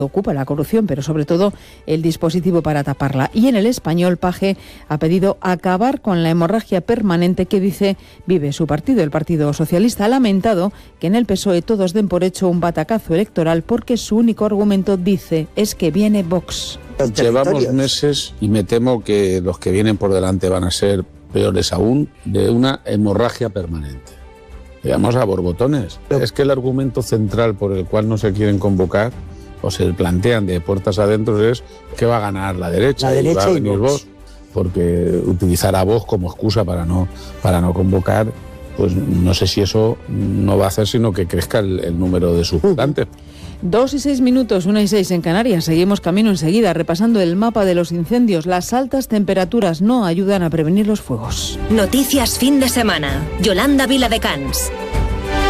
ocupa la corrupción, pero sobre todo el dispositivo para taparla. Y en El Español, Page ha pedido acabar con la hemorragia permanente que dice vive su partido. El Partido Socialista ha lamentado que en el PSOE todos den por hecho un batacazo electoral porque su único argumento, dice, es que viene Vox. Llevamos meses y me temo que los que vienen por delante van a ser peores aún, de una hemorragia permanente. Vamos a borbotones. Es que el argumento central por el cual no se quieren convocar o se plantean de puertas adentro es que va a ganar la derecha y va a venir Vox, porque utilizar a Vox como excusa para no convocar, pues no sé si eso no va a hacer sino que crezca el número de sus votantes. 2:06, 1:06 en Canarias. Seguimos camino enseguida, repasando el mapa de los incendios. Las altas temperaturas no ayudan a prevenir los fuegos. Noticias fin de semana. Yolanda Viladecans.